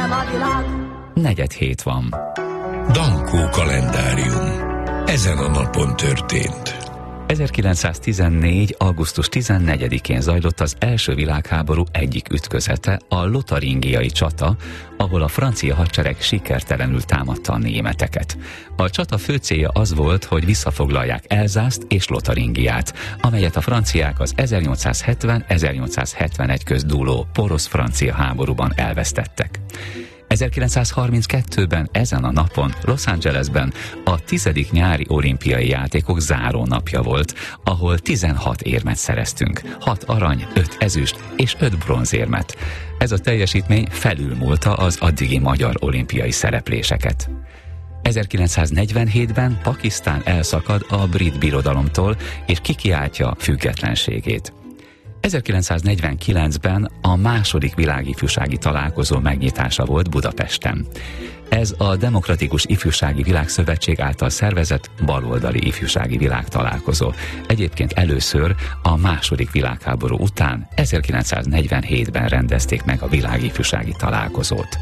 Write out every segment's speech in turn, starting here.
Negyed hét van. Dankó kalendárium. Ezen a napon történt. 1914. augusztus 14-én zajlott az első világháború egyik ütközete, a lotaringiai csata, ahol a francia hadsereg sikertelenül támadta a németeket. A csata fő célja az volt, hogy visszafoglalják Elzászt és Lotaringiát, amelyet a franciák az 1870-1871 közt dúló porosz-francia háborúban elvesztettek. 1932-ben ezen a napon Los Angelesben a 10. nyári olimpiai játékok záró napja volt, ahol 16 érmet szereztünk, 6 arany, 5 ezüst és 5 bronzérmet. Ez a teljesítmény felülmúlta az addigi magyar olimpiai szerepléseket. 1947-ben Pakisztán elszakad a brit birodalomtól és kikiáltja függetlenségét. 1949-ben a második világifjúsági találkozó megnyitása volt Budapesten. Ez a Demokratikus Ifjúsági Világszövetség által szervezett baloldali ifjúsági világtalálkozó. Egyébként először a második világháború után 1947-ben rendezték meg a világifjúsági találkozót.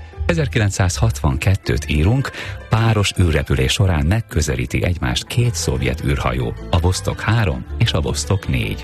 1962-t írunk, páros űrrepülés során megközelíti egymást két szovjet űrhajó, a Vostok 3 és a Vostok 4.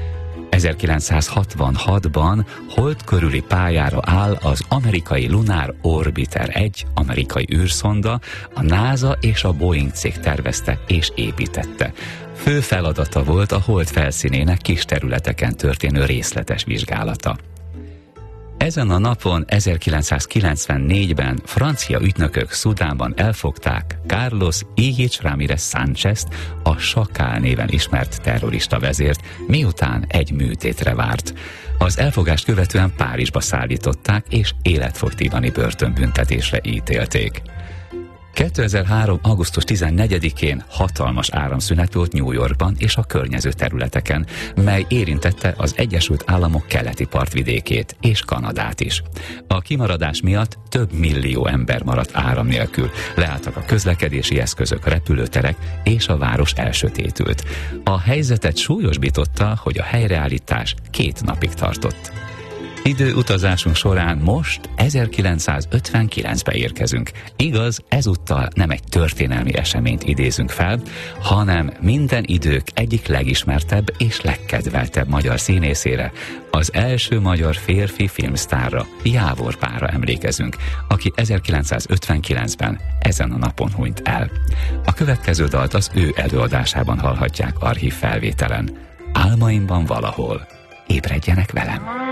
1966-ban hold körüli pályára áll az amerikai Lunar Orbiter 1 amerikai űrszonda, a NASA és a Boeing cég tervezte és építette. Fő feladata volt a hold felszínének kis területeken történő részletes vizsgálata. Ezen a napon 1994-ben francia ügynökök Szudánban elfogták Carlos Illich Ramírez Sánchez-t, a Sakál néven ismert terrorista vezért, miután egy műtétre várt. Az elfogást követően Párizsba szállították és életfogytiglani börtönbüntetésre ítélték. 2003. augusztus 14-én hatalmas áramszünet volt New Yorkban és a környező területeken, mely érintette az Egyesült Államok keleti partvidékét és Kanadát is. A kimaradás miatt több millió ember maradt áram nélkül, leálltak a közlekedési eszközök, repülőterek és a város elsötétült. A helyzetet súlyosbította, hogy a helyreállítás 2 napig tartott. Időutazásunk során most 1959-be érkezünk. Igaz, ezúttal nem egy történelmi eseményt idézünk fel, hanem minden idők egyik legismertebb és legkedveltebb magyar színészére, az első magyar férfi filmsztárra, Jávor Pálra emlékezünk, aki 1959-ben ezen a napon hunyt el. A következő dalt az ő előadásában hallhatják archív felvételen. Álmaimban valahol. Ébredjenek velem!